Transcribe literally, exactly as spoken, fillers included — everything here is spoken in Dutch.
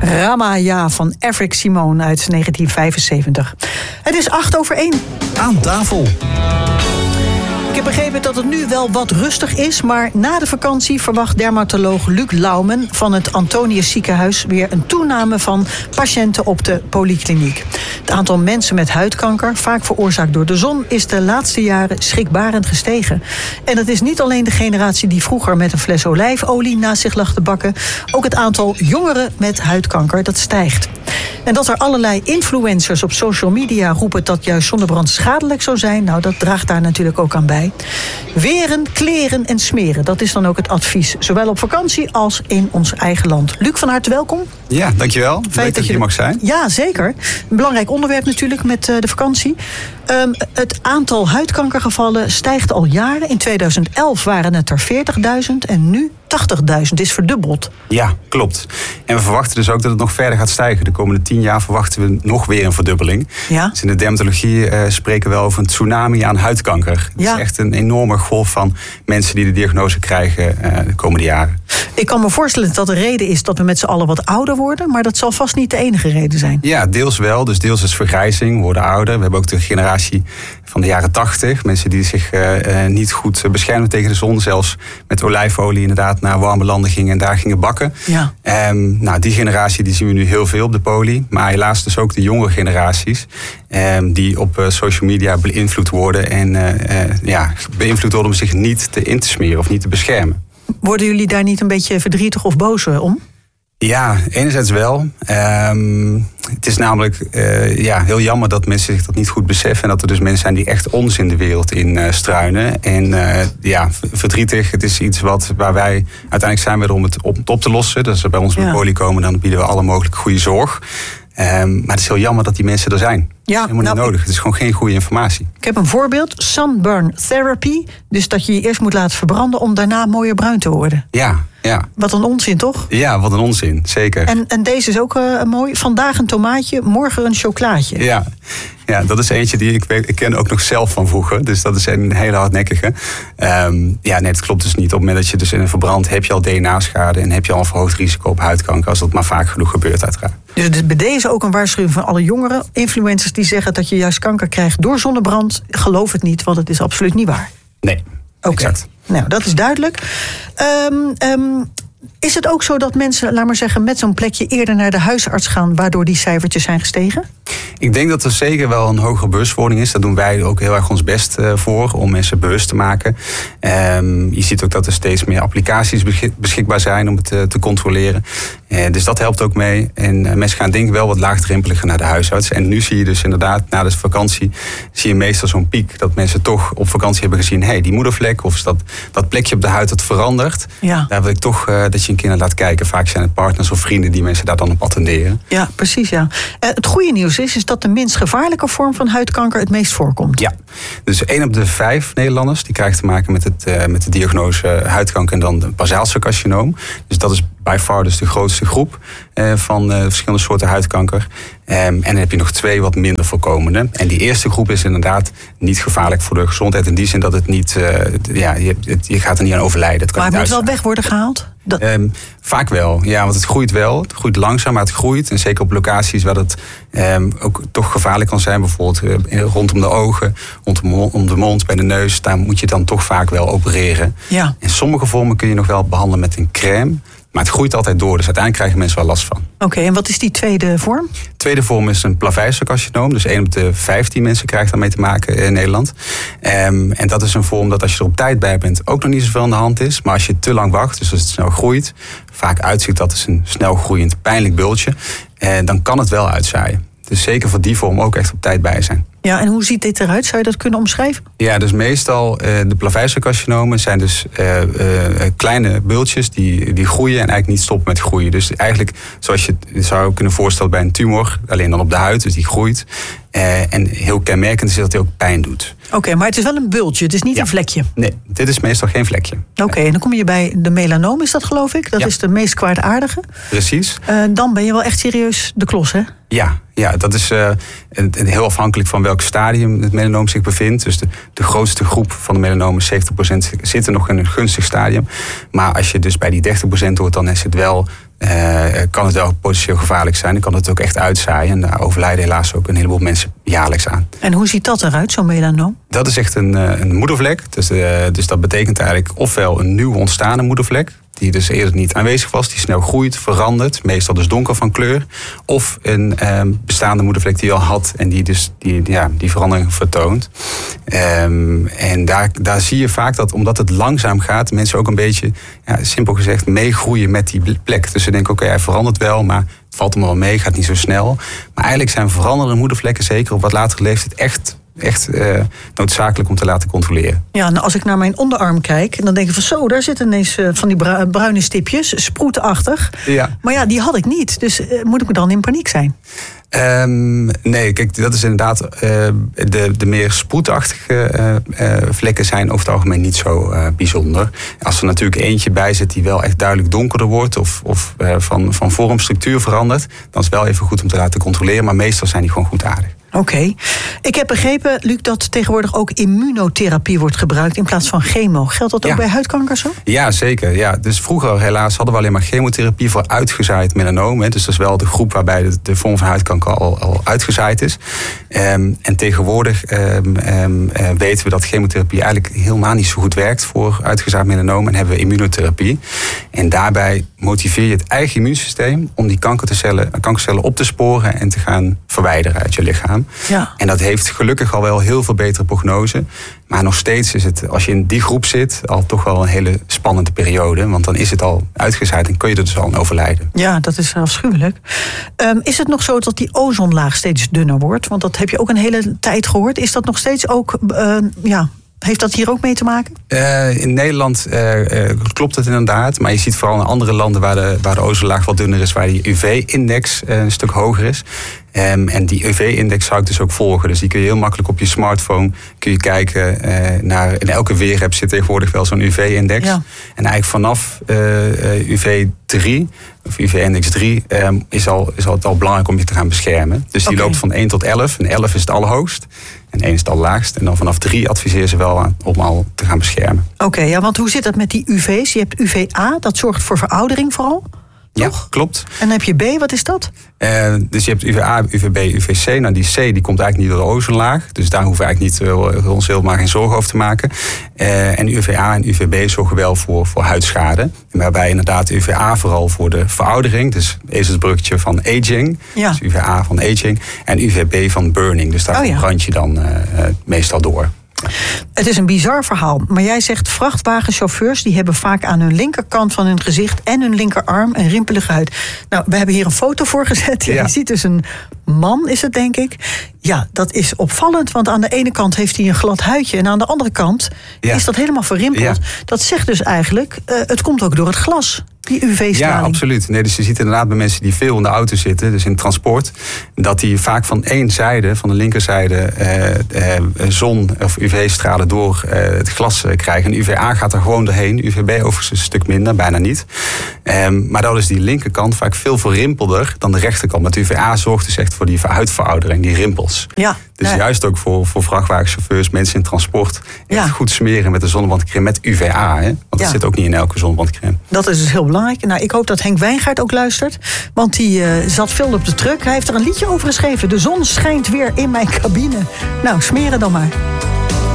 Ramaya van Afric Simone uit negentien vijfenzeventig. Het is acht over één. Aan tafel. Ik heb begrepen dat het nu wel wat rustig is, maar na de vakantie verwacht dermatoloog Luc Laumen van het Antonius Ziekenhuis weer een toename van patiënten op de polykliniek. Het aantal mensen met huidkanker, vaak veroorzaakt door de zon, is de laatste jaren schrikbarend gestegen. En het is niet alleen de generatie die vroeger met een fles olijfolie naast zich lag te bakken. Ook het aantal jongeren met huidkanker, dat stijgt. En dat er allerlei influencers op social media roepen dat juist zonnebrand schadelijk zou zijn, nou, dat draagt daar natuurlijk ook aan bij. Weren, kleren en smeren, dat is dan ook het advies. Zowel op vakantie als in ons eigen land. Luc, van harte welkom. Ja, dankjewel. Fijn dat, dat je er mag zijn. Ja, zeker. Een belangrijk onderwerp natuurlijk met uh, de vakantie. Um, het aantal huidkankergevallen stijgt al jaren. In tweeduizend elf waren het er veertigduizend en nu tachtigduizend, is verdubbeld. Ja, klopt. En we verwachten dus ook dat het nog verder gaat stijgen. De komende tien jaar verwachten we nog weer een verdubbeling. Ja. Dus in de dermatologie uh, spreken we wel over een tsunami aan huidkanker. Het ja. is echt een enorme golf van mensen die de diagnose krijgen uh, de komende jaren. Ik kan me voorstellen dat de reden is dat we met z'n allen wat ouder worden, maar dat zal vast niet de enige reden zijn. Ja, deels wel. Dus deels is vergrijzing, we worden ouder. We hebben ook de generatie van de jaren tachtig. Mensen die zich uh, uh, niet goed beschermen tegen de zon. Zelfs met olijfolie inderdaad naar warme landen gingen en daar gingen bakken. Ja. Um, nou, die generatie die zien we nu heel veel op de poli. Maar helaas dus ook de jongere generaties. Um, die op uh, social media beïnvloed worden. En uh, uh, ja, beïnvloed worden om zich niet te in te smeren of niet te beschermen. Worden jullie daar niet een beetje verdrietig of boos om? Ja, enerzijds wel. Um, het is namelijk uh, ja, heel jammer dat mensen zich dat niet goed beseffen. En dat er dus mensen zijn die echt ons in de wereld in uh, struinen. En uh, ja, verdrietig. Het is iets wat, waar wij uiteindelijk zijn we er om het op, op te lossen. Dus als ze bij ons met ja. poli komen, dan bieden we alle mogelijke goede zorg. Um, maar het is heel jammer dat die mensen er zijn. Ja, helemaal nou, niet nodig. Het is gewoon geen goede informatie. Ik heb een voorbeeld. Sunburn therapy. Dus dat je je eerst moet laten verbranden om daarna mooier bruin te worden. Ja, ja. Wat een onzin, toch? Ja, wat een onzin. Zeker. En, en deze is ook uh, mooi. Vandaag een tomaatje, morgen een chocolaatje. Ja. Ja, dat is eentje die ik, weet, ik ken ook nog zelf van vroeger. Dus dat is een hele hardnekkige. Um, ja, nee, het klopt dus niet. Op het moment dat je dus in een verbrandt, heb je al D N A-schade en heb je al een verhoogd risico op huidkanker. Als dat maar vaak genoeg gebeurt, uiteraard. Dus bij deze ook een waarschuwing van alle jongeren. Influencers die zeggen dat je juist kanker krijgt door zonnebrand. Geloof het niet, want het is absoluut niet waar. Nee, okay. Exact. Nou, dat is duidelijk. Um, um, is het ook zo dat mensen, laat maar zeggen, met zo'n plekje eerder naar de huisarts gaan, waardoor die cijfertjes zijn gestegen? Ik denk dat er zeker wel een hogere bewustwording is. Daar doen wij ook heel erg ons best uh, voor, om mensen bewust te maken. Um, je ziet ook dat er steeds meer applicaties beschikbaar zijn om het uh, te controleren. Uh, dus dat helpt ook mee. En uh, mensen gaan denk ik wel wat laagdrempeliger naar de huisarts. En nu zie je dus inderdaad, na de vakantie, zie je meestal zo'n piek. Dat mensen toch op vakantie hebben gezien, hé, hey, die moedervlek of dat, dat plekje op de huid dat verandert. Ja. Daar wil ik toch uh, dat je een keer naar laat kijken. Vaak zijn het partners of vrienden die mensen daar dan op attenderen. Ja, precies, ja. Uh, het goede nieuws is, is dat de minst gevaarlijke vorm van huidkanker het meest voorkomt. Ja, dus één op de vijf Nederlanders die krijgt te maken met, het, uh, met de diagnose huidkanker en dan een basaalcelcarcinoom. Dus dat is by far dus de grootste groep uh, van uh, verschillende soorten huidkanker. Um, en dan heb je nog twee wat minder voorkomende. En die eerste groep is inderdaad niet gevaarlijk voor de gezondheid. In die zin dat het niet, uh, ja, je, het, je gaat er niet aan overlijden. Het kan maar het moet wel weg worden gehaald? Dat... Um, vaak wel, ja, want het groeit wel. Het groeit langzaam, maar het groeit. En zeker op locaties waar het um, ook toch gevaarlijk kan zijn. Bijvoorbeeld uh, rondom de ogen, rondom om de mond, bij de neus. Daar moet je dan toch vaak wel opereren. Ja. En sommige vormen kun je nog wel behandelen met een crème. Maar het groeit altijd door, dus uiteindelijk krijgen mensen wel last van. Oké, okay, en wat is die tweede vorm? De tweede vorm is een plaveisselcarcinoom. Dus één op de vijftien mensen krijgt daarmee te maken in Nederland. Um, en dat is een vorm dat als je er op tijd bij bent ook nog niet zoveel aan de hand is. Maar als je te lang wacht, dus als het snel groeit, vaak uitziet dat is een snel groeiend pijnlijk bultje, uh, dan kan het wel uitzaaien. Dus zeker voor die vorm ook echt op tijd bij zijn. Ja, en hoe ziet dit eruit? Zou je dat kunnen omschrijven? Ja, dus meestal uh, de plaveisselcarcinomen zijn dus uh, uh, kleine bultjes die, die groeien en eigenlijk niet stoppen met groeien. Dus eigenlijk zoals je het zou kunnen voorstellen bij een tumor, alleen dan op de huid, dus die groeit. Uh, en heel kenmerkend is dat hij ook pijn doet. Oké, okay, maar het is wel een bultje, het is niet ja. een vlekje. Nee, dit is meestal geen vlekje. Oké, okay, en dan kom je bij de melanoom, is dat geloof ik? Dat ja. is de meest kwaadaardige. Precies. Uh, dan ben je wel echt serieus de klos, hè? Ja, ja, dat is uh, heel afhankelijk van welk stadium het melanoom zich bevindt. Dus de, de grootste groep van de melanomen, zeventig procent, zitten nog in een gunstig stadium. Maar als je dus bij die dertig procent hoort, dan is het wel uh, kan het wel potentieel gevaarlijk zijn. Dan kan het ook echt uitzaaien. En daar overlijden helaas ook een heleboel mensen jaarlijks aan. En hoe ziet dat eruit, zo'n melanoom? Dat is echt een, een moedervlek. Dus, uh, dus dat betekent eigenlijk ofwel een nieuw ontstaande moedervlek, die dus eerder niet aanwezig was, die snel groeit, verandert, meestal dus donker van kleur. Of een um, bestaande moedervlek die je al had en die dus die, ja, die verandering vertoont. Um, en daar, daar zie je vaak dat, omdat het langzaam gaat, mensen ook een beetje, ja, simpel gezegd, meegroeien met die plek. Dus ze denken, oké, okay, hij verandert wel, maar het valt hem wel mee, gaat niet zo snel. Maar eigenlijk zijn veranderende moedervlekken, zeker op wat latere leeftijd, echt... echt uh, noodzakelijk om te laten controleren. Ja, nou als ik naar mijn onderarm kijk, dan denk ik van zo, daar zitten ineens uh, van die bruine stipjes, sproetachtig. Ja. Maar ja, die had ik niet. Dus uh, moet ik me dan in paniek zijn? Um, nee, kijk, dat is inderdaad, uh, de, de meer sproetachtige uh, uh, vlekken zijn over het algemeen niet zo uh, bijzonder. Als er natuurlijk eentje bij zit die wel echt duidelijk donkerder wordt of, of uh, van, van vorm, structuur verandert, dan is het wel even goed om te laten controleren, maar meestal zijn die gewoon goedaardig. Oké. Okay. Ik heb begrepen, Luc, dat tegenwoordig ook immunotherapie wordt gebruikt in plaats van chemo. Geldt dat ook ja. bij huidkanker zo? Ja, zeker. Ja. Dus vroeger helaas hadden we alleen maar chemotherapie voor uitgezaaid melanoom. Hè. Dus dat is wel de groep waarbij de, de vorm van huidkanker al, al uitgezaaid is. Um, en tegenwoordig um, um, uh, weten we dat chemotherapie eigenlijk helemaal niet zo goed werkt voor uitgezaaid melanoom. En hebben we immunotherapie. En daarbij motiveer je het eigen immuunsysteem om die kankercellen, kankercellen op te sporen en te gaan verwijderen uit je lichaam. Ja. En dat heeft gelukkig al wel heel veel betere prognose. Maar nog steeds is het, als je in die groep zit, al toch wel een hele spannende periode. Want dan is het al uitgezaaid en kun je er dus al aan overlijden. Ja, dat is afschuwelijk. Um, is het nog zo dat die ozonlaag steeds dunner wordt? Want dat heb je ook een hele tijd gehoord. Is dat nog steeds ook, uh, ja... Heeft dat hier ook mee te maken? Uh, in Nederland uh, uh, klopt het inderdaad. Maar je ziet vooral in andere landen waar de, waar de ozonlaag wat dunner is, waar die U V-index uh, een stuk hoger is. Um, en die U V-index zou ik dus ook volgen. Dus die kun je heel makkelijk op je smartphone kun je kijken uh, naar. In elke weerapp zit tegenwoordig wel zo'n U V-index. Ja. En eigenlijk vanaf uh, U V drie, of U V-index drie, um, is, al, is al, al belangrijk om je te gaan beschermen. Dus die okay. loopt van één tot elf. En elf is het allerhoogst. En één is het allerlaagst. En dan vanaf drie adviseren ze wel aan, om al te gaan beschermen. Oké, okay, ja, want hoe zit dat met die U V's? Je hebt U V A, dat zorgt voor veroudering vooral. Ja, toch? Klopt. En dan heb je B, wat is dat? Uh, dus je hebt U V A, U V B, U V C. Nou, die C die komt eigenlijk niet door de ozonlaag. Dus daar hoeven we eigenlijk niet, uh, ons helemaal geen zorgen over te maken. Uh, en U V A en U V B zorgen wel voor, voor huidschade. Waarbij inderdaad U V A vooral voor de veroudering. Dus is het bruggetje van aging. Ja. Dus U V A van aging. En U V B van burning. Dus daar oh, ja. brand je dan uh, uh, meestal door. Het is een bizar verhaal, maar jij zegt vrachtwagenchauffeurs die hebben vaak aan hun linkerkant van hun gezicht en hun linkerarm een rimpelige huid. Nou, we hebben hier een foto voor gezet. Ja. Je ziet dus een man, is het denk ik. Ja, dat is opvallend, want aan de ene kant heeft hij een glad huidje en aan de andere kant ja. is dat helemaal verrimpeld. Ja. Dat zegt dus eigenlijk, uh, het komt ook door het glas. Die U V-straling. Ja, absoluut. Nee, dus je ziet inderdaad bij mensen die veel in de auto zitten, dus in transport, dat die vaak van één zijde, van de linkerzijde, uh, uh, zon- of U V-stralen door uh, het glas uh, krijgen. En U V A gaat er gewoon doorheen. U V B overigens een stuk minder, bijna niet. Um, maar dan is die linkerkant vaak veel verrimpelder dan de rechterkant. Want U V A zorgt dus echt voor die huidveroudering, die rimpels. Ja. Dus ja. juist ook voor, voor vrachtwagenchauffeurs, mensen in transport, echt ja. goed smeren met de zonnebandcrème met U V A. Hè? Want dat ja. zit ook niet in elke zonnebandcrème. Dat is dus heel belangrijk. Nou, ik hoop dat Henk Wijngaard ook luistert. Want die uh, zat veel op de truck. Hij heeft er een liedje over geschreven. De zon schijnt weer in mijn cabine. Nou, smeren dan maar.